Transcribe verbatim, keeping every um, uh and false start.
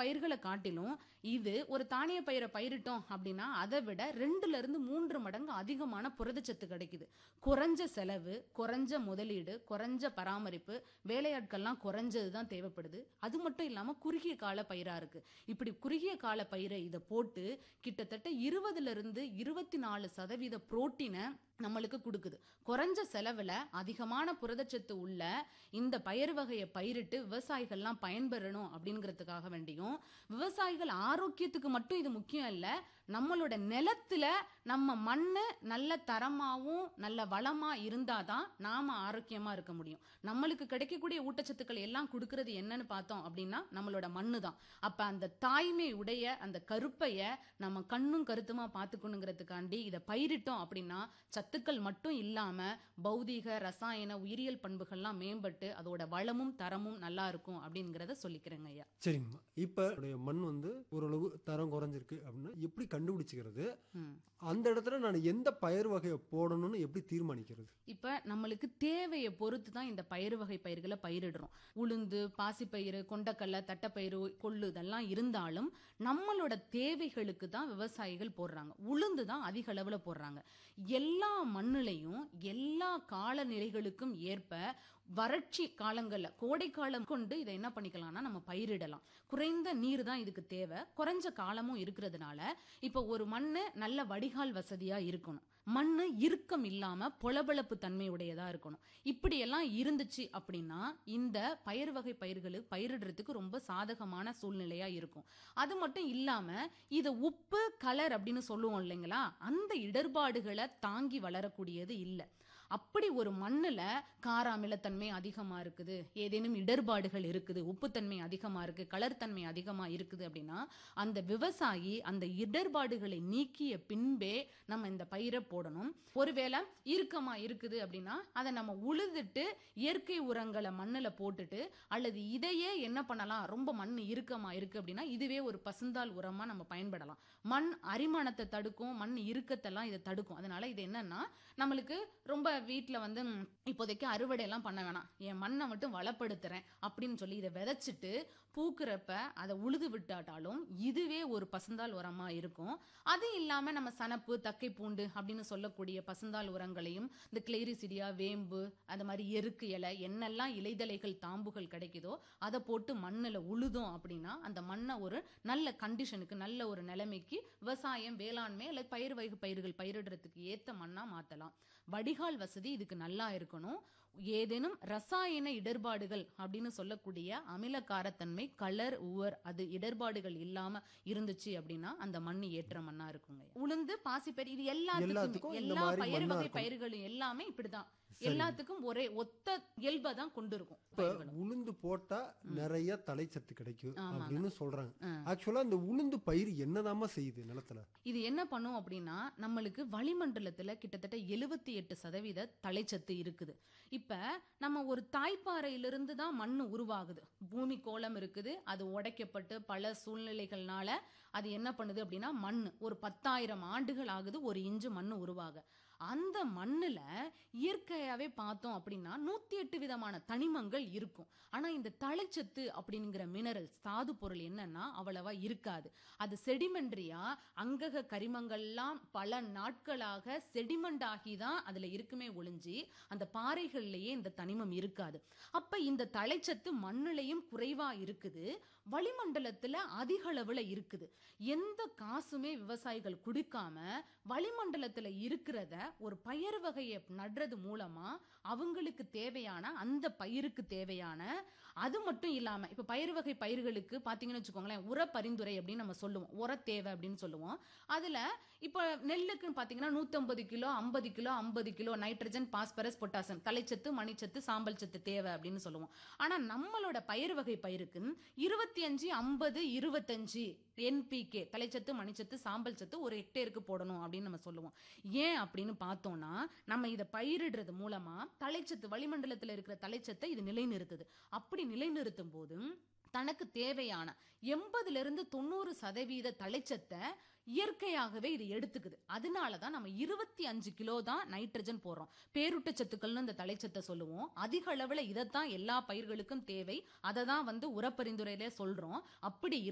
பயிர்களை காட்டிலும் இது ஒரு தானிய பயிரை பயிரிட்டோம் அப்படின்னா அதை விட ரெண்டுல இருந்து மூன்று மடங்கு அதிகமான புரதச்சத்து கிடைக்குது. குறைஞ்ச செலவு, குறைஞ்ச முதலீடு, குறைஞ்ச பராமரிப்பு, வேலையாட்கள்லாம் குறைஞ்சதுதான் தேவைப்படுது. அது மட்டும் இல்லாம குறுகிய கால பயிரா இருக்கு. இப்படி குறுகிய கால பயிரை இதை போட்டு கிட்டத்தட்ட இருபதுல இருந்து இருபத்தி நாலு சதவீத புரோட்டீனை நம்மளுக்கு கொடுக்குது. குறைஞ்ச செலவுல அதிகமான புரதச்சத்து உள்ள இந்த பயிர் வகையை பயிரிட்டு விவசாயிகள்லாம் பயன்பெறணும் அப்படிங்கிறதுக்காக வேண்டியும், விவசாயிகள் ஆரோக்கியத்துக்கு மட்டும் இது முக்கியம் இல்ல, நம்மளோட நிலத்துல நம்ம மண்ணு நல்ல தரமாவும் நல்ல வளமா இருந்தாதான் நாம ஆரோக்கியமா இருக்க முடியும். நம்மளுக்கு கிடைக்கக்கூடிய ஊட்டச்சத்துக்கள் எல்லாம் கொடுக்கறது என்னன்னு பார்த்தோம் அப்படின்னா நம்மளோட மண்ணு தான். அப்ப அந்த தாய்மை உடைய அந்த கருப்பைய நம்ம கண்ணும் கருத்துமா பார்த்துக்கணுங்கிறதுக்காண்டி இதை பயிரிட்டோம் அப்படின்னா சத்துக்கள் மட்டும் இல்லாம பௌதீக, ரசாயன, உயிரியல் பண்புகள்லாம் மேம்பட்டு அதோட வளமும் தரமும் நல்லா இருக்கும் அப்படிங்கறத சொல்லிக்கிறேங்க ஐயா. சரிங்கம்மா. இப்ப மண் வந்து ஓரளவு தரம் குறைஞ்சிருக்கு அப்படின்னா எப்படி கண்டுபிடிச்சுக்கிறது? அந்த இடத்துல நான் எந்த பயிர் வகையை போடணும்னு எப்படி தீர்மானிக்கிறது? இப்ப நம்மளுக்கு தேவையை பொறுத்து தான் இந்த பயிர் வகை பயிர்களை பயிரிடுறோம். உளுந்து, பாசிப்பயிறு, கொண்டக்கல்லை, தட்டைப்பயிறு, கொள்ளு இதெல்லாம் இருந்தாலும் நம்மளோட தேவைகளுக்கு தான் விவசாயிகள் போடுறாங்க. உளுந்து தான் அதிக அளவுல போடுறாங்க. எல்லா மண்ணுலையும் எல்லா காலநிலைகளுக்கும் ஏற்ப வறட்சி காலங்கள்ல கோடை காலம் கொண்டு இதை என்ன பண்ணிக்கலாம்னா நம்ம பயிரிடலாம். குறைந்த நீர் தான் இதுக்கு தேவை, குறைஞ்ச காலமும் இருக்கிறதுனால இப்ப ஒரு மண்ணு நல்ல வடிகால் வசதியா இருக்கணும், மண்ணு இறுக்கம் இல்லாம பொலபளப்பு தன்மையுடையதா இருக்கணும். இப்படி எல்லாம் இருந்துச்சு அப்படின்னா இந்த பயிர் வகை பயிர்கள் பயிரிடுறதுக்கு ரொம்ப சாதகமான சூழ்நிலையா இருக்கும். அது மட்டும் இல்லாம இது உப்பு கலர் அப்படின்னு சொல்லுவோம் இல்லைங்களா, அந்த இடர்பாடுகளை தாங்கி வளரக்கூடியது இல்லை. அப்படி ஒரு மண்ணுல கார அமிலத்தன்மை அதிகமா இருக்குது, ஏதேனும் இடர்பாடுகள் இருக்குது, உப்புத்தன்மை அதிகமா இருக்கு, கலர் தன்மை அதிகமா இருக்குது அப்படின்னா அந்த விவசாயி அந்த இடர்பாடுகளை நீக்கிய பின்பே நம்ம இந்த பயிரை போடணும். ஒருவேளை இறுக்கமா இருக்குது அப்படின்னா அதை நம்ம உழுதுட்டு இயற்கை உரங்களை மண்ணுல போட்டுட்டு, அல்லது இதையே என்ன பண்ணலாம், ரொம்ப மண் இறுக்கமா இருக்கு அப்படின்னா இதுவே ஒரு பசுந்தாள் உரமா நம்ம பயன்படலாம். மண் அரிமானத்தை தடுக்கும், மண் இறுக்கத்தெல்லாம் இதை தடுக்கும். அதனால இது என்னன்னா நம்மளுக்கு ரொம்ப வீட்டுல வந்து இப்போதைக்கு அறுவடை எல்லாம் பண்ண வேணாம், என் மண்ணை மட்டும் வளப்படுத்துறேன் அப்படின்னு சொல்லி இதை விதைச்சிட்டு பூக்குறப்ப அதை உழுது விட்டாட்டாலும் இதுவே ஒரு பசுந்தாள் உரமா இருக்கும். அது இல்லாம நம்ம சனப்பு, தக்கை பூண்டு அப்படின்னு சொல்லக்கூடிய பசுந்தாள் உரங்களையும் இந்த கிளேரிசிடியா, வேம்பு, அந்த மாதிரி எருக்கு இலை, என்னெல்லாம் இலைதலைகள் தாம்புகள் கிடைக்குதோ அதை போட்டு மண்ணில் உழுதோம் அப்படின்னா அந்த மண்ணை ஒரு நல்ல கண்டிஷனுக்கு, நல்ல ஒரு நிலைமைக்கு விவசாயம், வேளாண்மை அல்லது பயிர் வகை பயிர்கள் பயிரிடுறதுக்கு ஏத்த மண்ணா மாத்தலாம். வடிகால் வசதி இதுக்கு நல்லா இருக்கணும். ஏதேனும் ரசாயன இடர்பாடுகள் அப்படின்னு சொல்லக்கூடிய அமிலக்காரத்தன்மை, கலர், உவர், அது இடர்பாடுகள் இல்லாம இருந்துச்சு அப்படின்னா அந்த மண் ஏற்ற மண்ணா இருக்குங்க. உளுந்து, பாசிப்பயிறு இது எல்லாத்துக்கும் எல்லா பயிர் வகை பயிர்களும் எல்லாமே இப்படிதான், எல்லாத்துக்கும் ஒரே ஒத்த இயல்பை தான் கொண்டு இருக்கும். உளுந்து போட்டா நிறைய தலைச்சத்து கிடைக்கும் அப்படின்னு சொல்றாங்க. ஆக்சுவலா இந்த உளுந்து பயிர் என்னதாமா செய்யுது நிலத்துல? இது என்ன பண்ணும் அப்படின்னா நம்மளுக்கு வளிமண்டலத்துல கிட்டத்தட்ட எழுபத்தி எட்டு சதவீத தலைச்சத்து இருக்குது. இப்ப நம்ம ஒரு தாய்ப்பாறையிலிருந்து தான் மண் உருவாகுது. பூமி கோளம் இருக்குது, அது உடைக்கப்பட்டு பல சூழ்நிலைகள்னால அது என்ன பண்ணுது அப்படின்னா மண் ஒரு பத்தாயிரம் ஆண்டுகள் ஆகுது ஒரு இன்ச்சு மண் உருவாக. அந்த மண்ணுல இயற்கையாவே பார்த்தோம் அப்படின்னா நூத்தி எட்டு விதமான தனிமங்கள் இருக்கும். ஆனா இந்த தலைச்சத்து அப்படிங்கிற மினரல்ஸ், தாது பொருள் என்னன்னா அவ்வளவா இருக்காது. அது செடிமெண்ட்ரியா அங்கக கரிமங்கள்லாம் பல நாட்களாக செடிமெண்ட் ஆகிதான் அதுல இருக்குமே ஒளிஞ்சி அந்த பாறைகள்லயே இந்த தனிமம் இருக்காது. அப்ப இந்த தலைச்சத்து மண்ணுலையும் குறைவா இருக்குது, வளிமண்டலத்துல அதிக அளவுல இருக்குது. எந்த காசுமே விவசாயிகள் குடிக்காம வளிமண்டலத்துல இருக்கிறத ஒரு பயிர் வகையை நடுறது மூலமா அவங்களுக்கு தேவையான அந்த பயிருக்கு தேவையான, அது மட்டும் இல்லாம இப்ப பயிர் வகை பயிர்களுக்கு பாத்தீங்கன்னு வச்சுக்கோங்களேன் உர பரிந்துரை அப்படின்னு நம்ம சொல்லுவோம், உர தேவை அப்படின்னு சொல்லுவோம். அதுல இப்ப நெல்லுக்கு பாத்தீங்கன்னா நூத்தி ஐம்பது கிலோ ஐம்பது கிலோ ஐம்பது கிலோ நைட்ரஜன், பாஸ்பரஸ், பொட்டாசியம், தலைச்சத்து, மணிச்சத்து, சாம்பல் சத்து தேவை அப்படின்னு சொல்லுவோம். ஆனா நம்மளோட பயிர் வகை பயிருக்கு இருபத்தி அஞ்சு ஐம்பது இருபத்தஞ்சு என்பிகே தலைச்சத்து, மணிச்சத்து, சாம்பல் சத்து ஒரு ஹெக்டேருக்கு போடணும் அப்படின்னு நம்ம சொல்லுவோம். ஏன் அப்படின்னு பார்த்தோம்னா நம்ம இதை பயிரிடுறது மூலமா தலைச்சத்து, வளிமண்டலத்தில் இருக்கிற தலைச்சத்தை இது நிலைநிறுத்துது. அப்படி நிலைநிறுத்தும் போது தனக்கு தேவையான எண்பதுல இருந்து தொண்ணூறு சதவீத தலைச்சத்தை இயற்கையாகவே இது எடுத்துக்குது. அதனாலதான் நம்ம இருபத்தி அஞ்சு கிலோ தான் நைட்ரஜன் போடுறோம். பேரூட்டச்சத்துக்கள்னு இந்த தலைச்சத்தை சொல்லுவோம். அதிக அளவுல இதைத்தான் எல்லா பயிர்களுக்கும் தேவை, அதை தான் வந்து உரப்பரிந்துரையில சொல்றோம். அப்படி